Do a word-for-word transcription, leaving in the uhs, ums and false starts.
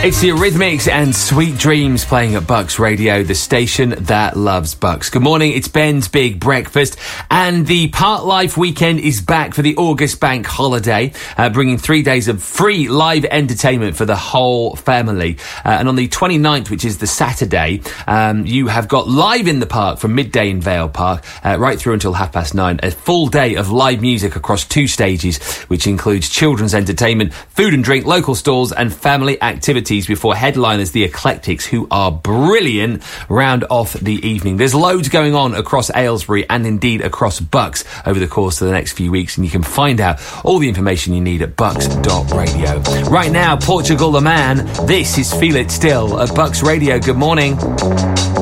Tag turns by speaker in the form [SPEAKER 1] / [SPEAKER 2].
[SPEAKER 1] It's the Eurythmics and Sweet Dreams playing at Bucks Radio, the station that loves Bucks. Good morning, it's Ben's Big Breakfast, and the Part Life weekend is back for the August bank holiday, uh, bringing three days of free live entertainment for the whole family. Uh, and on the twenty-ninth, which is the Saturday, um, you have got Live in the Park from midday in Vale Park, uh, right through until half past nine. A full day of live music across two stages, which includes children's entertainment, food and drink, local stalls, and family activities before headliners the Eclectics, who are brilliant, round off the evening. There's loads going on across Aylesbury and indeed across Bucks over the course of the next few weeks, and you can find out all the information you need at bucks dot radio. Right now, Portugal the Man, this is Feel It Still at Bucks Radio. Good morning.